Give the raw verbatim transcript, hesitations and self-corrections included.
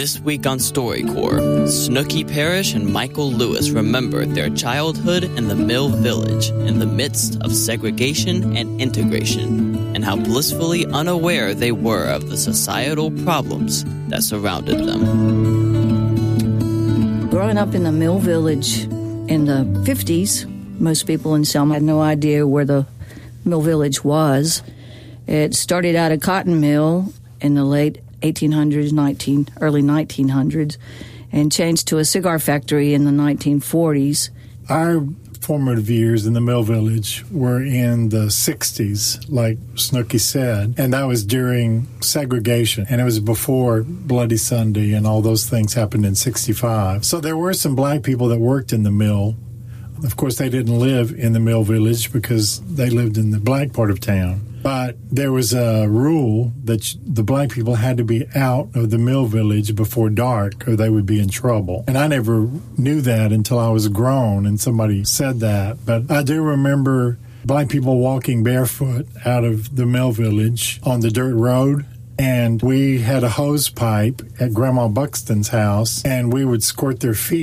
This week on StoryCorps, Snooky Parrish and Michael Lewis remember their childhood in the Mill Village in the midst of segregation and integration, and how blissfully unaware they were of the societal problems that surrounded them. Growing up in the Mill Village in the fifties, most people in Selma had no idea where the Mill Village was. It started out a cotton mill in the late eighteen hundreds, nineteen, early nineteen hundreds, and changed to a cigar factory in the nineteen forties. Our formative years in the Mill Village were in the sixties, like Snooky said, and that was during segregation, and it was before Bloody Sunday and all those things happened in sixty-five. So there were some black people that worked in the mill. Of course, they didn't live in the Mill Village because they lived in the black part of town. But there was a rule that the black people had to be out of the Mill Village before dark or they would be in trouble. And I never knew that until I was grown and somebody said that. But I do remember black people walking barefoot out of the Mill Village on the dirt road. And we had a hose pipe at Grandma Buxton's house, and we would squirt their feet